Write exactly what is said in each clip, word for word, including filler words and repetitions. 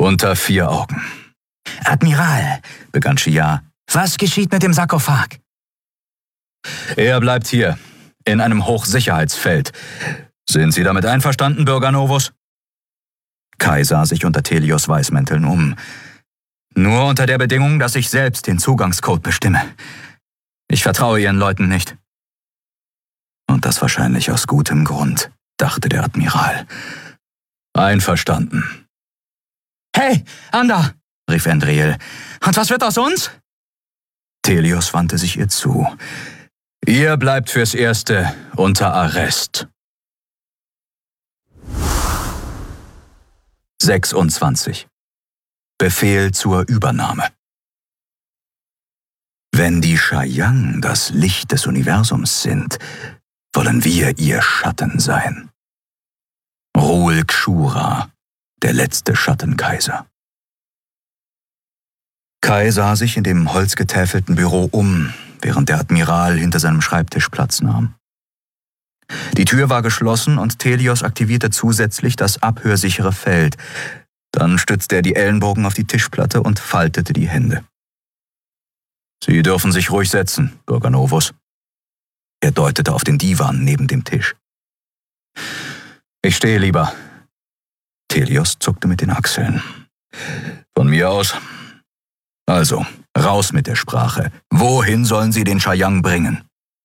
Unter vier Augen. »Admiral«, begann Shia, »was geschieht mit dem Sarkophag?« »Er bleibt hier, in einem Hochsicherheitsfeld. Sind Sie damit einverstanden, Bürger Novus?« Kai sah sich unter Telios Weißmänteln um. »Nur unter der Bedingung, dass ich selbst den Zugangscode bestimme. Ich vertraue Ihren Leuten nicht.« »Und das wahrscheinlich aus gutem Grund«, dachte der Admiral. »Einverstanden.« »Hey, Anda«, rief Andriel, »und was wird aus uns?« Telios wandte sich ihr zu. »Ihr bleibt fürs Erste unter Arrest.« sechsundzwanzig. Befehl zur Übernahme. Wenn die Shayang das Licht des Universums sind, wollen wir ihr Schatten sein. Ruhl Kshura, der letzte Schattenkaiser. Kai sah sich in dem holzgetäfelten Büro um, während der Admiral hinter seinem Schreibtisch Platz nahm. Die Tür war geschlossen und Telios aktivierte zusätzlich das abhörsichere Feld. Dann stützte er die Ellenbogen auf die Tischplatte und faltete die Hände. »Sie dürfen sich ruhig setzen, Bürger Novus.« Er deutete auf den Divan neben dem Tisch. »Ich stehe lieber.« Telios zuckte mit den Achseln. »Von mir aus. Also, raus mit der Sprache. Wohin sollen Sie den Shayang bringen?«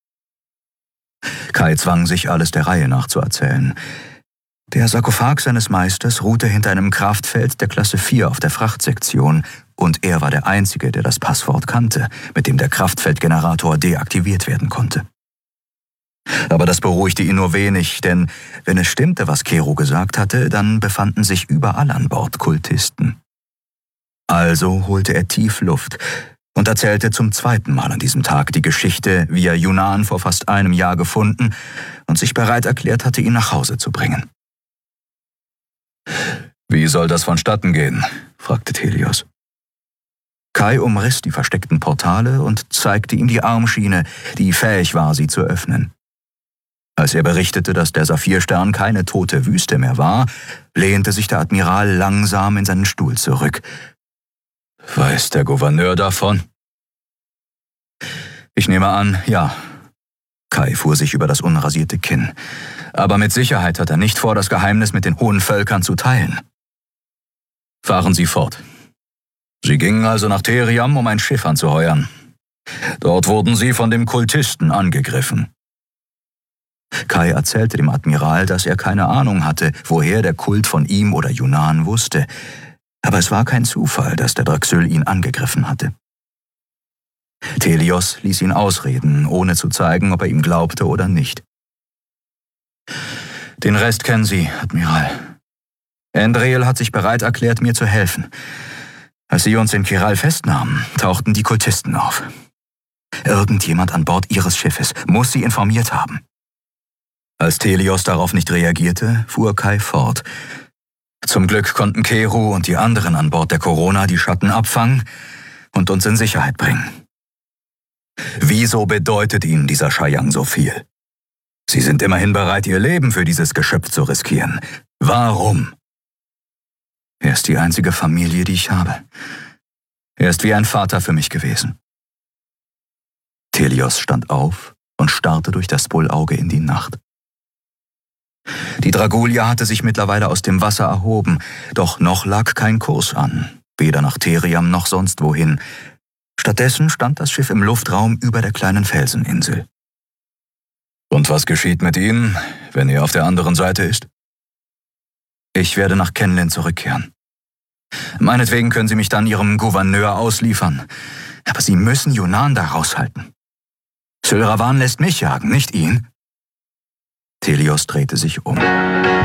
Kai zwang sich, alles der Reihe nach zu erzählen. Der Sarkophag seines Meisters ruhte hinter einem Kraftfeld der Klasse vier auf der Frachtsektion und er war der Einzige, der das Passwort kannte, mit dem der Kraftfeldgenerator deaktiviert werden konnte. Aber das beruhigte ihn nur wenig, denn wenn es stimmte, was Kero gesagt hatte, dann befanden sich überall an Bord Kultisten. Also holte er tief Luft und erzählte zum zweiten Mal an diesem Tag die Geschichte, wie er Yunnan vor fast einem Jahr gefunden und sich bereit erklärt hatte, ihn nach Hause zu bringen. »Wie soll das vonstatten gehen?« fragte Telios. Kai umriss die versteckten Portale und zeigte ihm die Armschiene, die fähig war, sie zu öffnen. Als er berichtete, dass der Saphirstern keine tote Wüste mehr war, lehnte sich der Admiral langsam in seinen Stuhl zurück. »Weiß der Gouverneur davon?« »Ich nehme an, ja.« Kai fuhr sich über das unrasierte Kinn. »Aber mit Sicherheit hat er nicht vor, das Geheimnis mit den hohen Völkern zu teilen.« »Fahren Sie fort. Sie gingen also nach Theriam, um ein Schiff anzuheuern. Dort wurden Sie von dem Kultisten angegriffen.« Kai erzählte dem Admiral, dass er keine Ahnung hatte, woher der Kult von ihm oder Yunnan wusste. Aber es war kein Zufall, dass der Draxyl ihn angegriffen hatte. Telios ließ ihn ausreden, ohne zu zeigen, ob er ihm glaubte oder nicht. »Den Rest kennen Sie, Admiral. Andriel hat sich bereit erklärt, mir zu helfen. Als Sie uns in Kiral festnahmen, tauchten die Kultisten auf. Irgendjemand an Bord Ihres Schiffes muss Sie informiert haben.« Als Telios darauf nicht reagierte, fuhr Kai fort. »Zum Glück konnten Kero und die anderen an Bord der Corona die Schatten abfangen und uns in Sicherheit bringen. Wieso bedeutet Ihnen dieser Shayang so viel? Sie sind immerhin bereit, Ihr Leben für dieses Geschöpf zu riskieren. Warum?« »Er ist die einzige Familie, die ich habe. Er ist wie ein Vater für mich gewesen.« Telios stand auf und starrte durch das Bullauge in die Nacht. Die Dragulia hatte sich mittlerweile aus dem Wasser erhoben, doch noch lag kein Kurs an, weder nach Theriam noch sonst wohin. Stattdessen stand das Schiff im Luftraum über der kleinen Felseninsel. »Und was geschieht mit Ihnen, wenn er auf der anderen Seite ist?« »Ich werde nach Kenlin zurückkehren. Meinetwegen können Sie mich dann Ihrem Gouverneur ausliefern, aber Sie müssen Yunnan da raushalten. Sylravan lässt mich jagen, nicht ihn.« Telios drehte sich um.